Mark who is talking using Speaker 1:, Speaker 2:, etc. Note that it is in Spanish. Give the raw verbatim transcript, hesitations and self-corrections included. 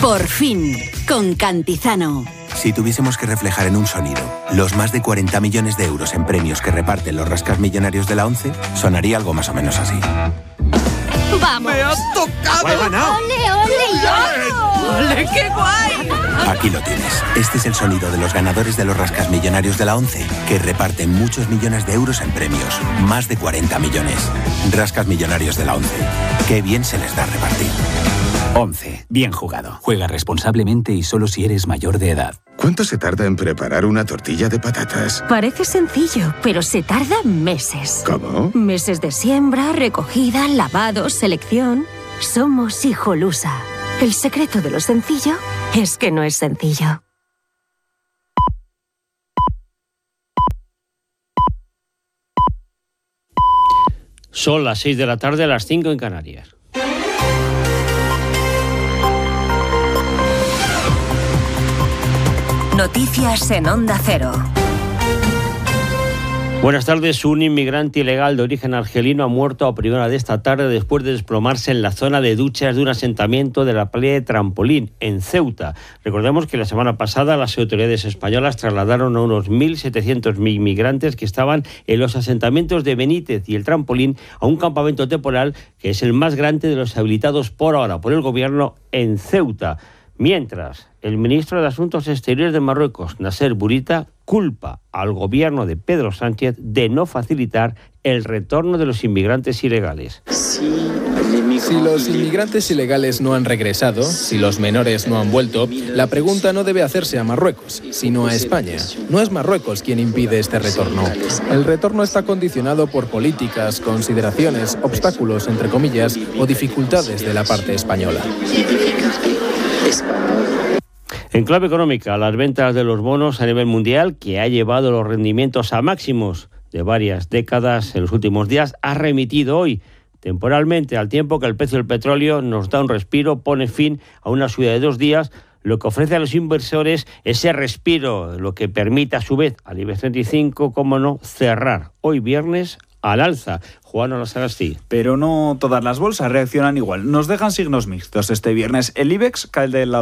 Speaker 1: Por fin, con Cantizano.
Speaker 2: Si tuviésemos que reflejar en un sonido los más de cuarenta millones de euros en premios que reparten los rascasmillonarios de la ONCE, sonaría algo más o menos así.
Speaker 3: ¡Vamos!
Speaker 4: ¡Me has tocado!
Speaker 2: ¡He ganado!
Speaker 3: ¡Ole, ole, yo!
Speaker 4: ¡Ole, qué guay!
Speaker 2: Aquí lo tienes. Este es el sonido de los ganadores de los rascasmillonarios de la ONCE, que reparten muchos millones de euros en premios. Más de cuarenta millones. Rascasmillonarios de la ONCE. ¡Qué bien se les da repartir!
Speaker 5: once. Bien jugado. Juega responsablemente y solo si eres mayor de edad.
Speaker 6: ¿Cuánto se tarda en preparar una tortilla de patatas?
Speaker 7: Parece sencillo, pero se tarda meses.
Speaker 6: ¿Cómo?
Speaker 7: Meses de siembra, recogida, lavado, selección. Somos Hijolusa. El secreto de lo sencillo es que no es sencillo.
Speaker 8: Son las seis de la tarde, a las cinco en Canarias.
Speaker 9: Noticias en Onda Cero.
Speaker 8: Buenas tardes. Un inmigrante ilegal de origen argelino ha muerto a primera de esta tarde después de desplomarse en la zona de duchas de un asentamiento de la playa de Trampolín, en Ceuta. Recordemos que la semana pasada las autoridades españolas trasladaron a unos mil setecientos inmigrantes que estaban en los asentamientos de Benítez y el Trampolín a un campamento temporal que es el más grande de los habilitados por ahora por el gobierno en Ceuta. Mientras, el ministro de Asuntos Exteriores de Marruecos, Nasser Bourita, culpa al gobierno de Pedro Sánchez de no facilitar el retorno de los inmigrantes ilegales.
Speaker 10: Si los inmigrantes ilegales no han regresado, si los menores no han vuelto, la pregunta no debe hacerse a Marruecos, sino a España. No es Marruecos quien impide este retorno. El retorno está condicionado por políticas, consideraciones, obstáculos, entre comillas, o dificultades de la parte española.
Speaker 8: En clave económica, las ventas de los bonos a nivel mundial, que ha llevado los rendimientos a máximos de varias décadas en los últimos días, ha remitido hoy temporalmente, al tiempo que el precio del petróleo nos da un respiro, pone fin a una subida de dos días, lo que ofrece a los inversores ese respiro, lo que permite a su vez al IBEX treinta y cinco, como no, cerrar hoy viernes al alza. Juan Olasagasti.
Speaker 11: Pero no todas las bolsas reaccionan igual. Nos dejan signos mixtos este viernes. El IBEX cae del lado